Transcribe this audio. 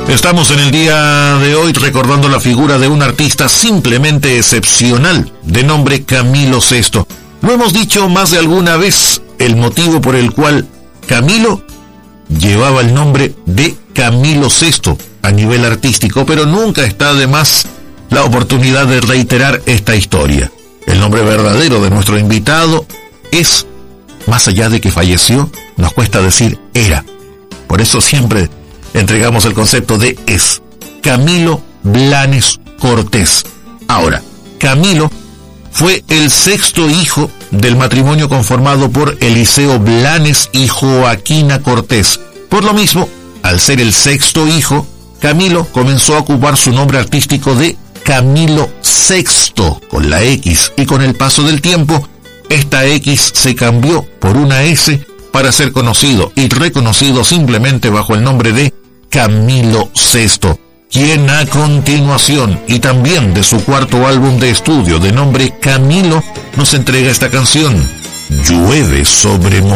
Estamos en el día de hoy recordando la figura de un artista simplemente excepcional, de nombre Camilo VI. Lo hemos dicho más de alguna vez, el motivo por el cual Camilo llevaba el nombre de Camilo VI a nivel artístico, pero nunca está de más la oportunidad de reiterar esta historia. El nombre verdadero de nuestro invitado es, más allá de que falleció, nos cuesta decir era. Por eso siempre entregamos el concepto de es. Camilo Blanes Cortés. Ahora, Camilo fue el sexto hijo del matrimonio conformado por Eliseo Blanes y Joaquina Cortés. Por lo mismo, al ser el sexto hijo, Camilo comenzó a ocupar su nombre artístico de Camilo VI, con la X, y con el paso del tiempo, esta X se cambió por una S para ser conocido y reconocido simplemente bajo el nombre de Camilo VI, quien a continuación, y también de su cuarto álbum de estudio de nombre Camilo, nos entrega esta canción, Llueve sobre mojado.